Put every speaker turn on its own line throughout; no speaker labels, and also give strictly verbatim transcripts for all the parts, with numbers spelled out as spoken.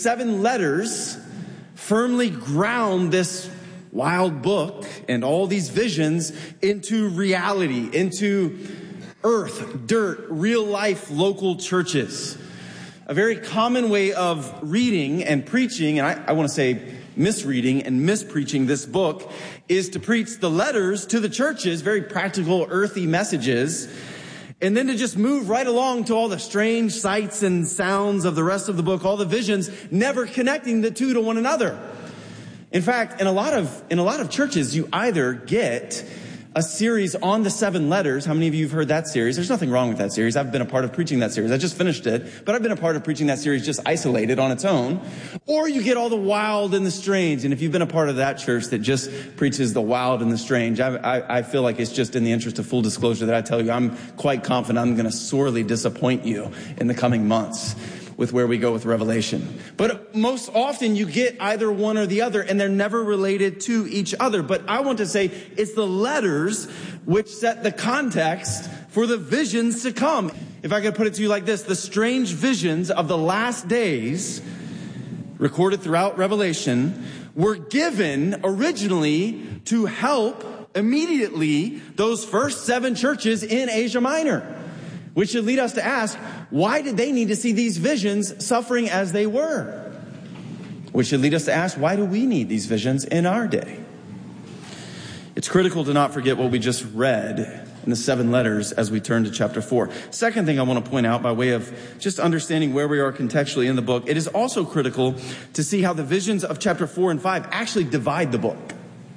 seven letters firmly ground this wild book and all these visions into reality, into earth, dirt, real life local churches. A very common way of reading and preaching, and I, I want to say misreading and mispreaching this book, is to preach the letters to the churches, very practical, earthy messages, and then to just move right along to all the strange sights and sounds of the rest of the book, all the visions, never connecting the two to one another. In fact, in a lot of in a lot of churches, you either get a series on the seven letters. How many of you have heard that series? There's nothing wrong with that series. I've been a part of preaching that series. I just finished it, but I've been a part of preaching that series just isolated on its own. Or you get all the wild and the strange. And if you've been a part of that church that just preaches the wild and the strange, I, I, I feel like it's just in the interest of full disclosure that I tell you, I'm quite confident I'm going to sorely disappoint you in the coming months with where we go with Revelation. But most often you get either one or the other, and they're never related to each other. But I want to say it's the letters which set the context for the visions to come. If I could put it to you like this, the strange visions of the last days recorded throughout Revelation were given originally to help immediately those first seven churches in Asia Minor. Which should lead us to ask, why did they need to see these visions suffering as they were? Which should lead us to ask, why do we need these visions in our day? It's critical to not forget what we just read in the seven letters as we turn to chapter four. Second thing I want to point out by way of just understanding where we are contextually in the book, it is also critical to see how the visions of chapter four and five actually divide the book.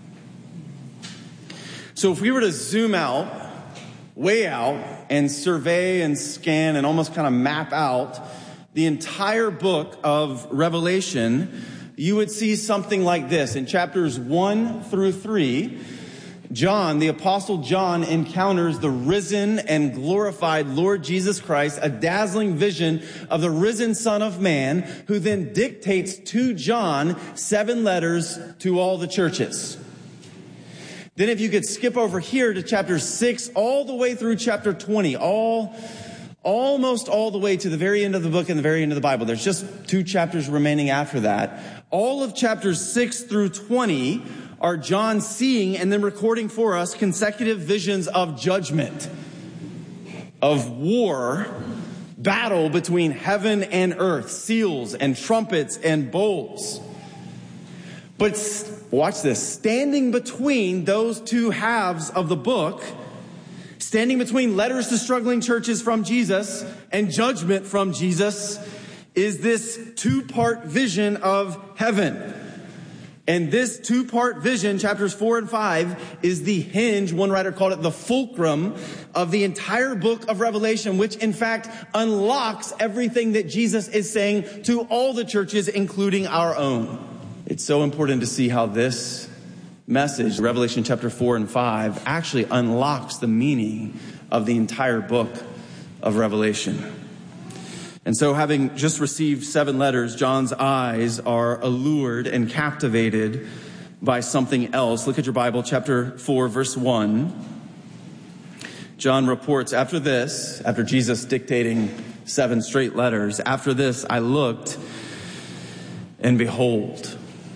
So if we were to zoom out, way out, and survey and scan and almost kind of map out the entire book of Revelation, you would see something like this. In chapters one through three, John, the Apostle John, encounters the risen and glorified Lord Jesus Christ, a dazzling vision of the risen Son of Man, who then dictates to John seven letters to all the churches. Then if you could skip over here to chapter six, all the way through chapter twenty, all, almost all the way to the very end of the book and the very end of the Bible. There's just two chapters remaining after that. All of chapters six through twenty are John seeing and then recording for us consecutive visions of judgment, of war, battle between heaven and earth, seals and trumpets and bowls. But watch this, standing between those two halves of the book, standing between letters to struggling churches from Jesus and judgment from Jesus, is this two-part vision of heaven. And this two-part vision, chapters four and five, is the hinge, one writer called it the fulcrum, of the entire book of Revelation, which in fact unlocks everything that Jesus is saying to all the churches, including our own. It's so important to see how this message, Revelation chapter four and five, actually unlocks the meaning of the entire book of Revelation. And so, having just received seven letters, John's eyes are allured and captivated by something else. Look at your Bible, chapter four, verse one. John reports, after this, after Jesus dictating seven straight letters, after this I looked, and behold,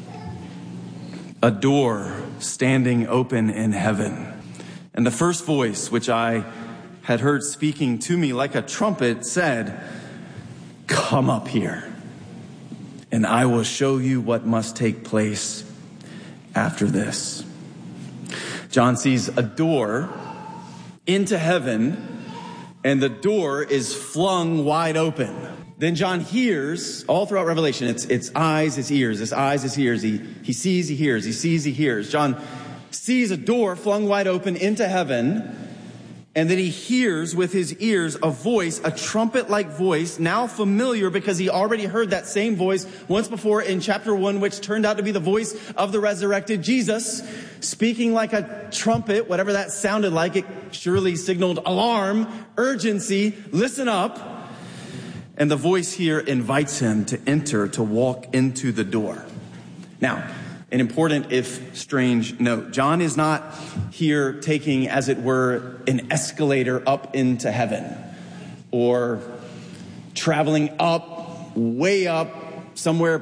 a door standing open in heaven. And the first voice, which I had heard speaking to me like a trumpet, said, "Come up here, and I will show you what must take place after this." John sees a door into heaven, and the door is flung wide open. Then John hears, all throughout Revelation, it's, it's eyes, it's ears, it's eyes, it's ears. He, he sees, he hears, he sees, he hears. John sees a door flung wide open into heaven, and then he hears with his ears a voice, a trumpet-like voice, now familiar because he already heard that same voice once before in chapter one, which turned out to be the voice of the resurrected Jesus, speaking like a trumpet, whatever that sounded like. It surely signaled alarm, urgency, listen up. And the voice here invites him to enter, to walk into the door. Now, an important, if strange note. John is not here taking, as it were, an escalator up into heaven, or traveling up, way up, somewhere